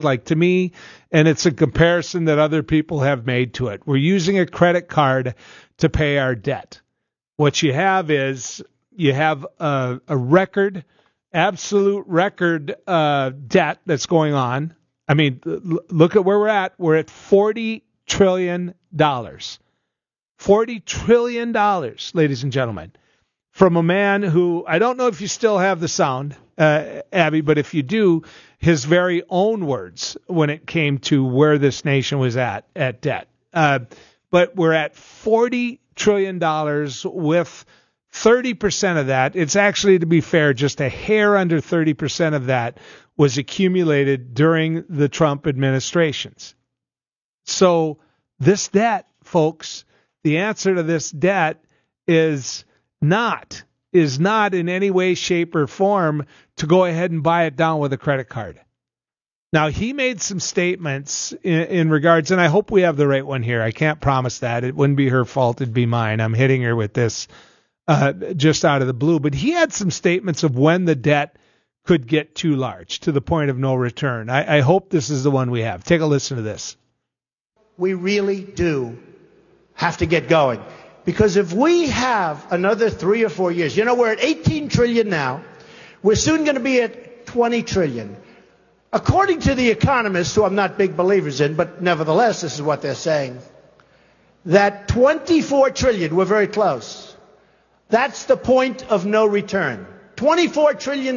like to me, and it's a comparison that other people have made to it. We're using a credit card to pay our debt. What you have is you have a record, absolute record debt that's going on. I mean, look at where we're at. We're at $40 trillion. $40 trillion, ladies and gentlemen, from a man who, I don't know if you still have the sound, Abby, but if you do, his very own words when it came to where this nation was at debt. But we're at $40 trillion with 30% of that. It's actually, to be fair, just a hair under 30% of that was accumulated during the Trump administrations. So this debt, folks, the answer to this debt is not in any way, shape, or form to go ahead and buy it down with a credit card. Now, he made some statements in regards, and I hope we have the right one here. I can't promise that. It wouldn't be her fault. It'd be mine. I'm hitting her with this just out of the blue. But he had some statements of when the debt could get too large, to the point of no return. I hope this is the one we have. Take a listen to this. We really do have to get going. Because if we have another 3 or 4 years, we're at 18 trillion now. We're soon going to be at 20 trillion. According to the economists, who I'm not big believers in, but nevertheless, this is what they're saying, that 24 trillion, we're very close. That's the point of no return. $24 trillion.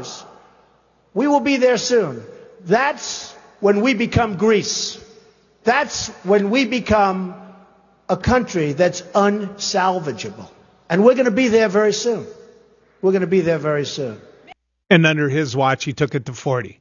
We will be there soon. That's when we become Greece. That's when we become a country that's unsalvageable. And we're going to be there very soon. We're going to be there very soon. And under his watch, he took it to 40.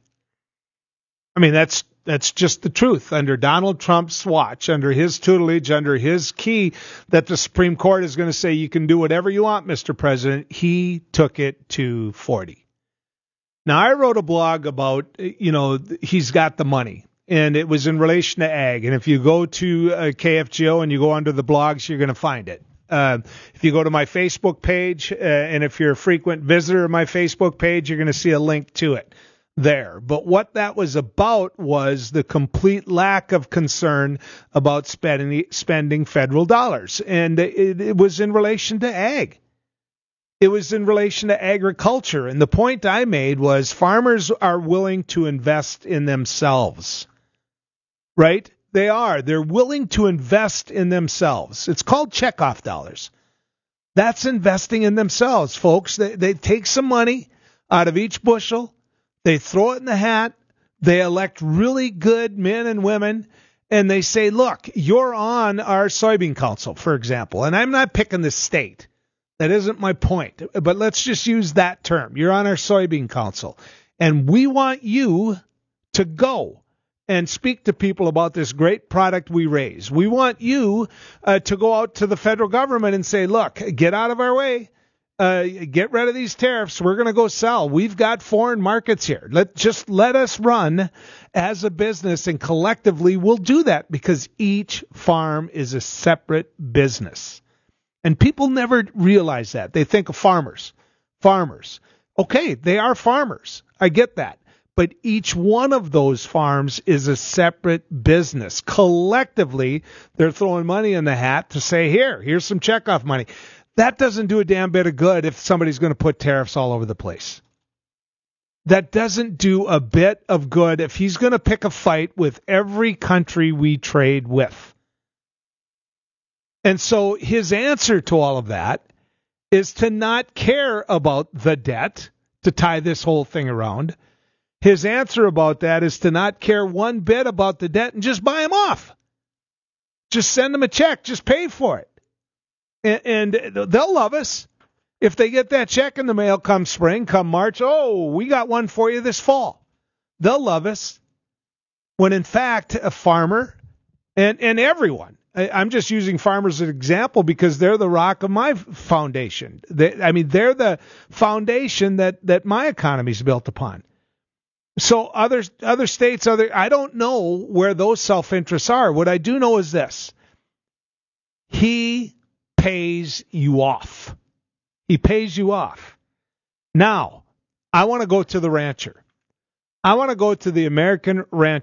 I mean, that's just the truth. Under Donald Trump's watch, under his tutelage, under his key that the Supreme Court is going to say you can do whatever you want, Mr. President, he took it to 40. Now, I wrote a blog about, he's got the money. And it was in relation to ag. And if you go to KFGO and you go under the blogs, you're going to find it. If you go to my Facebook page, and if you're a frequent visitor of my Facebook page, you're going to see a link to it there. But what that was about was the complete lack of concern about spending federal dollars. And it was in relation to ag. It was in relation to agriculture. And the point I made was farmers are willing to invest in themselves. Right? They are. They're willing to invest in themselves. It's called checkoff dollars. That's investing in themselves, folks. They take some money out of each bushel. They throw it in the hat. They elect really good men and women. And they say, look, you're on our soybean council, for example. And I'm not picking the state. That isn't my point. But let's just use that term. You're on our soybean council. And we want you to go and speak to people about this great product we raise. We want you to go out to the federal government and say, look, get out of our way. Get rid of these tariffs. We're going to go sell. We've got foreign markets here. Let us run as a business, and collectively we'll do that, because each farm is a separate business. And people never realize that. They think of farmers. Okay, they are farmers. I get that. But each one of those farms is a separate business. Collectively, they're throwing money in the hat to say, here's some checkoff money. That doesn't do a damn bit of good if somebody's going to put tariffs all over the place. That doesn't do a bit of good if he's going to pick a fight with every country we trade with. And so his answer to all of that is to not care about the debt, to tie this whole thing around. His answer about that is to not care one bit about the debt and just buy him off. Just send them a check. Just pay for it. And they'll love us. If they get that check in the mail come spring, come March, we got one for you this fall. They'll love us. When in fact, a farmer and everyone, I'm just using farmers as an example because they're the rock of my foundation. They're the foundation that my economy is built upon. So other states, I don't know where those self-interests are. What I do know is this. He pays you off. He pays you off. Now, I want to go to the rancher. I want to go to the American Ranch